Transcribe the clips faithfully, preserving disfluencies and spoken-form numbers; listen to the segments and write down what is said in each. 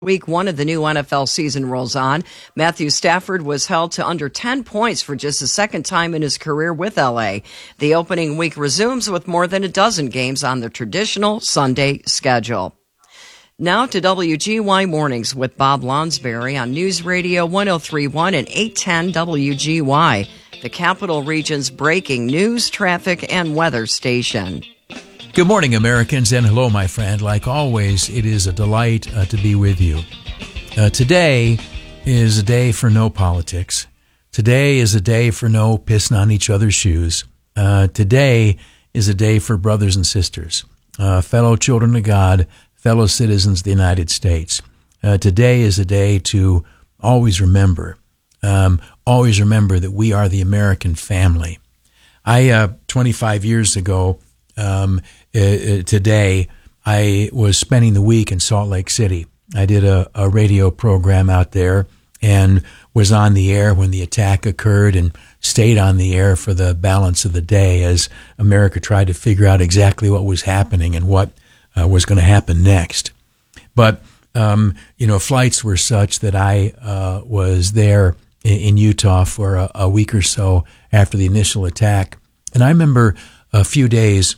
Week one of the new N F L season rolls on. Matthew Stafford was held to under ten points for just the second time in his career with L A. The opening week resumes with more than a dozen games on the traditional Sunday schedule. Now to W G Y Mornings with Bob Lonsberry on News Radio one oh three point one and eight ten W G Y, the Capital Region's breaking news, traffic, and weather station. Good morning, Americans, and hello, my friend. Like always, it is a delight uh, to be with you. Uh, today is a day for no politics. Today is a day for no pissing on each other's shoes. Uh, today is a day for brothers and sisters, uh, fellow children of God, fellow citizens of the United States. Uh, today is a day to always remember, um, always remember that we are the American family. I, uh, twenty-five years ago, Um, uh, today, I was spending the week in Salt Lake City. I did a, a radio program out there and was on the air when the attack occurred and stayed on the air for the balance of the day as America tried to figure out exactly what was happening and what uh, was going to happen next. But, um, you know, flights were such that I uh, was there in, in Utah for a, a week or so after the initial attack. And I remember a few days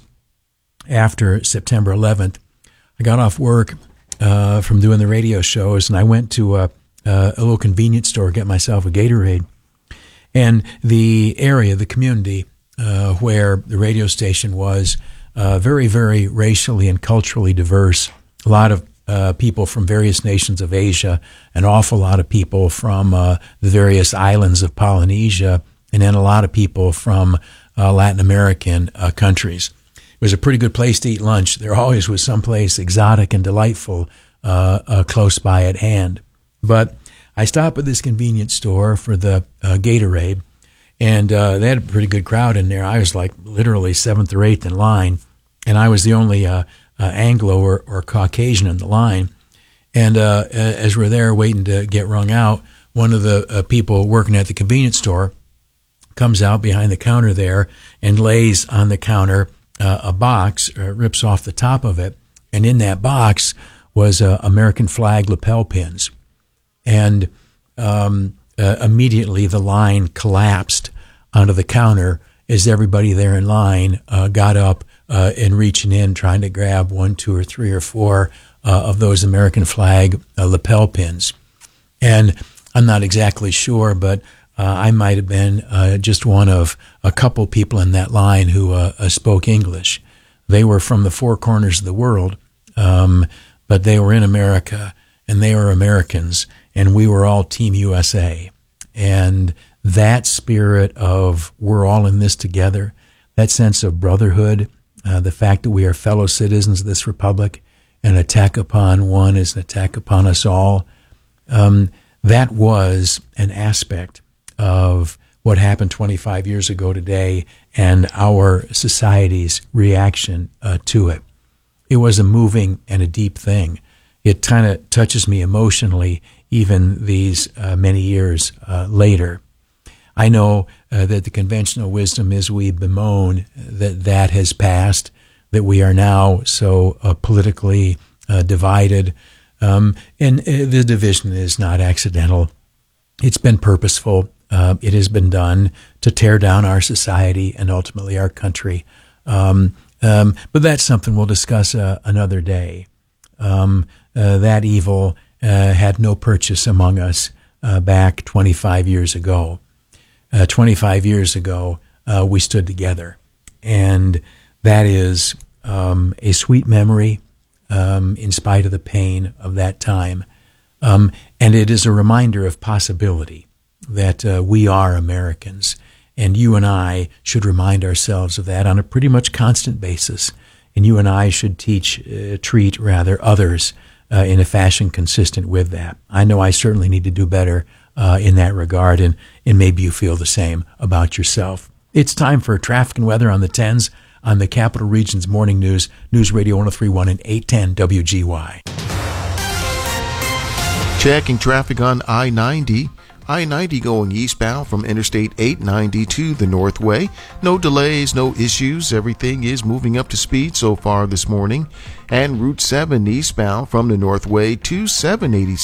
after September eleventh, I got off work uh, from doing the radio shows, and I went to a, a, a little convenience store to get myself a Gatorade. And the area, the community uh, where the radio station was, uh, very, very racially and culturally diverse. A lot of uh, people from various nations of Asia, an awful lot of people from uh, the various islands of Polynesia, and then a lot of people from uh, Latin American uh, countries. It was a pretty good place to eat lunch. There always was someplace exotic and delightful uh, uh, close by at hand. But I stopped at this convenience store for the uh, Gatorade, and uh, they had a pretty good crowd in there. I was like literally seventh or eighth in line, and I was the only uh, uh, Anglo or, or Caucasian in the line. And uh, as we're there waiting to get rung out, one of the uh, people working at the convenience store comes out behind the counter there and lays on the counter uh, a box, uh, rips off the top of it, and in that box was uh, American flag lapel pins. And um, uh, immediately the line collapsed onto the counter as everybody there in line uh, got up uh, and reaching in, trying to grab one, two, or three, or four uh, of those American flag uh, lapel pins. And I'm not exactly sure, but Uh, I might have been uh, just one of a couple people in that line who uh, uh, spoke English. They were from the four corners of the world, um, but they were in America, and they were Americans, and we were all Team U S A. And that spirit of we're all in this together, that sense of brotherhood, uh, the fact that we are fellow citizens of this republic, an attack upon one is an attack upon us all, um, that was an aspect of what happened twenty-five years ago today and our society's reaction uh, to it. It was a moving and a deep thing. It kind of touches me emotionally even these uh, many years uh, later. I know uh, that the conventional wisdom is we bemoan that that has passed, that we are now so uh, politically uh, divided, um, and uh, the division is not accidental. It's been purposeful. Uh, it has been done to tear down our society and ultimately our country. Um, um, but that's something we'll discuss uh, another day. Um, uh, that evil uh, had no purchase among us uh, back twenty-five years ago. Uh, twenty-five years ago, uh, we stood together. And that is um, a sweet memory um, in spite of the pain of that time. Um, and it is a reminder of possibility. That uh, we are Americans, and you and I should remind ourselves of that on a pretty much constant basis. And you and I should teach, uh, treat rather, others uh, in a fashion consistent with that. I know I certainly need to do better uh, in that regard, and, and maybe you feel the same about yourself. It's time for traffic and weather on the tens on the Capital Region's Morning News, News Radio one oh three point one and eight ten W G Y. Checking traffic on I ninety. I ninety going eastbound from Interstate eight ninety to the Northway. No delays, no issues. Everything is moving up to speed so far this morning. And Route seven eastbound from the Northway to seven eighty-six.